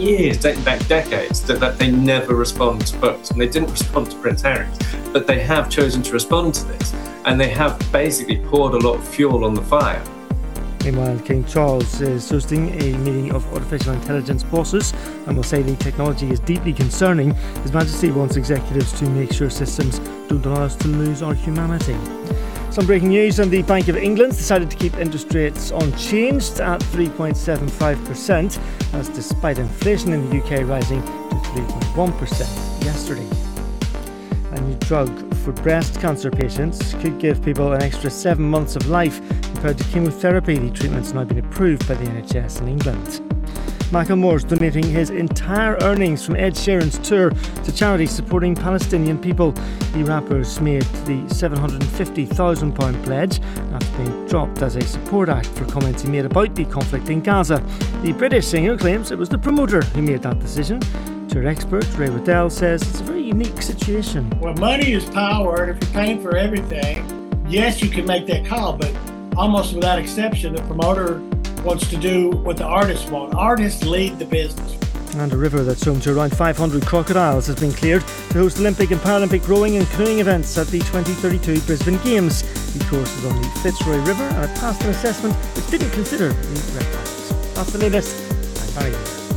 years, dating back decades, that they never respond to books, and they didn't respond to Prince Harry's, but they have chosen to respond to this, and they have basically poured a lot of fuel on the fire. Meanwhile, King Charles is hosting a meeting of artificial intelligence bosses and will say the technology is deeply concerning. His Majesty wants executives to make sure systems don't allow us to lose our humanity. Some breaking news, and the Bank of England decided to keep interest rates unchanged at 3.75%, as despite inflation in the UK rising to 3.1% yesterday. A new drug for breast cancer patients could give people an extra 7 months of life compared to chemotherapy. The treatment's now been approved by the NHS in England. Macklemore's donating his entire earnings from Ed Sheeran's tour to charities supporting Palestinian people. The rapper's made the £750,000 pledge after being dropped as a support act for comments he made about the conflict in Gaza. The British singer claims it was the promoter who made that decision. Tour expert Ray Waddell says it's a very unique situation. Well, money is power, and if you're paying for everything, yes, you can make that call, but almost without exception, the promoter wants to do what the artists want. Artists lead the business. And a river that's home to around 500 crocodiles has been cleared to host Olympic and Paralympic rowing and canoeing events at the 2032 Brisbane Games. The course is on the Fitzroy River and it passed an assessment which didn't consider the red flags. That's the latest. I'm Barry.